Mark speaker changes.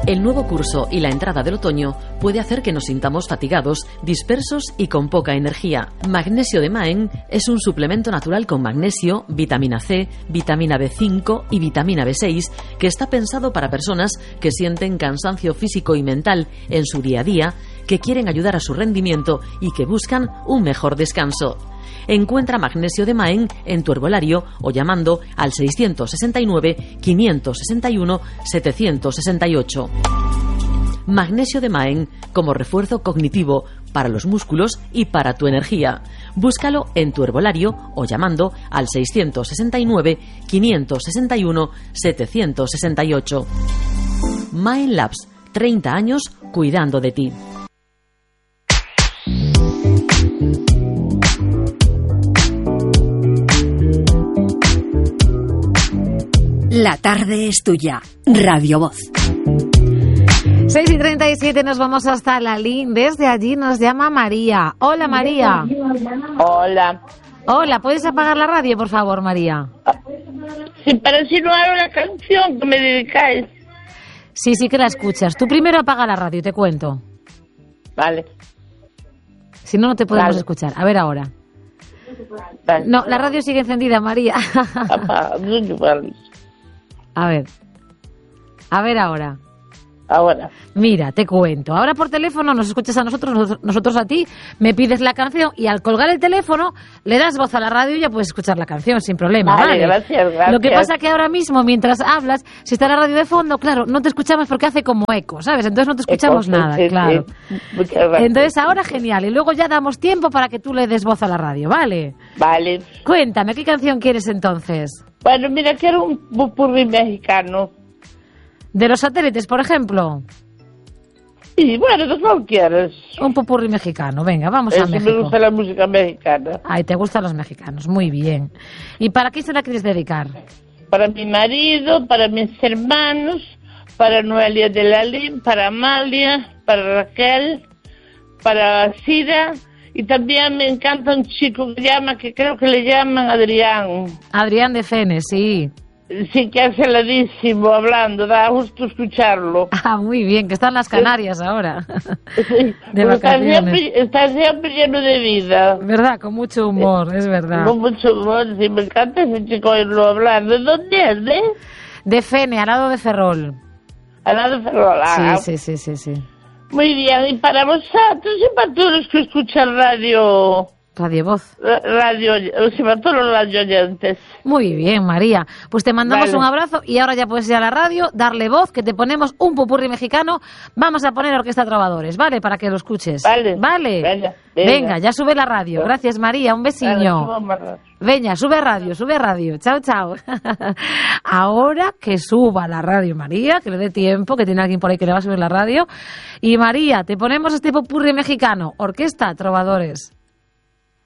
Speaker 1: El nuevo curso y la entrada del otoño puede hacer que nos sintamos fatigados, dispersos y con poca energía. Magnesio de Maen es un suplemento natural con magnesio, vitamina C, vitamina B5 y vitamina B6 que está pensado para personas que sienten cansancio físico y mental en su día a día, que quieren ayudar a su rendimiento y que buscan un mejor descanso. Encuentra Magnesio de Maen en tu herbolario o llamando al 669-561-768. Magnesio de Maen como refuerzo cognitivo para los músculos y para tu energía. Búscalo en tu herbolario o llamando al 669-561-768. Maen Labs, 30 años cuidando de ti.
Speaker 2: La tarde es tuya. Radio Voz.
Speaker 3: 6:37 nos vamos hasta Lalín. Desde allí nos llama María. Hola, María.
Speaker 4: Hola.
Speaker 3: Hola, ¿puedes apagar la radio, por favor, María?
Speaker 4: Sí, para insinuar una canción que me dedicáis.
Speaker 3: Sí, sí que la escuchas. Tú primero apaga la radio, te cuento.
Speaker 4: Vale.
Speaker 3: Si no, no te podemos escuchar. A ver ahora.
Speaker 4: Vale.
Speaker 3: No, la radio sigue encendida, María. A ver ahora.
Speaker 4: Ahora.
Speaker 3: Mira, te cuento. Ahora por teléfono nos escuchas a nosotros a ti, me pides la canción y al colgar el teléfono le das voz a la radio y ya puedes escuchar la canción sin problema.
Speaker 4: Vale, gracias.
Speaker 3: Lo que pasa que ahora mismo, mientras hablas, si está la radio de fondo, claro, no te escuchamos porque hace como eco, ¿sabes? Entonces no te escuchamos nada,
Speaker 4: sí,
Speaker 3: claro.
Speaker 4: Sí. Muchas gracias.
Speaker 3: Entonces ahora genial. Y luego ya damos tiempo para que tú le des voz a la radio, ¿vale?
Speaker 4: Vale.
Speaker 3: Cuéntame, ¿qué canción quieres entonces?
Speaker 4: Bueno, mira, quiero un popurrí mexicano.
Speaker 3: ¿De Los Satélites, por ejemplo?
Speaker 4: Y bueno, de cualquiera.
Speaker 3: Un popurrí mexicano, venga, vamos a México.
Speaker 4: Me gusta la música mexicana.
Speaker 3: Ay, te gustan los mexicanos, muy bien. ¿Y para quién se la quieres dedicar?
Speaker 4: Para mi marido, para mis hermanos, para Noelia de Lalín, para Amalia, para Raquel, para Sira. Y también me encanta un chico que creo que le llaman Adrián.
Speaker 3: Adrián de Fenes, sí.
Speaker 4: Sí, que es heladísimo hablando, da gusto escucharlo.
Speaker 3: Ah, muy bien, que está en las Canarias ahora.
Speaker 4: Sí,
Speaker 3: de vacaciones.
Speaker 4: Está siempre lleno de vida.
Speaker 3: ¿Verdad? Con mucho humor, es verdad.
Speaker 4: Con mucho humor, sí, me encanta ese chico oírlo hablar. ¿De dónde es,
Speaker 3: De Fene, al lado de Ferrol.
Speaker 4: Al lado de Ferrol,
Speaker 3: Sí.
Speaker 4: Muy bien, y para vosotros y para todos los que escuchan Radio
Speaker 3: Voz.
Speaker 4: Sí, para todos los radio oyentes.
Speaker 3: Muy bien, María. Pues te mandamos un abrazo y ahora ya puedes ir a la radio, darle voz, que te ponemos un popurrí mexicano. Vamos a poner Orquesta Trovadores, ¿vale? Para que lo escuches.
Speaker 4: Vale.
Speaker 3: Venga, ya sube la radio. Gracias, María. Un besiño. Venga, sube radio. Chao. Ahora que suba la radio, María, que le dé tiempo, que tiene alguien por ahí que le va a subir la radio. Y María, te ponemos este popurrí mexicano, Orquesta Trovadores.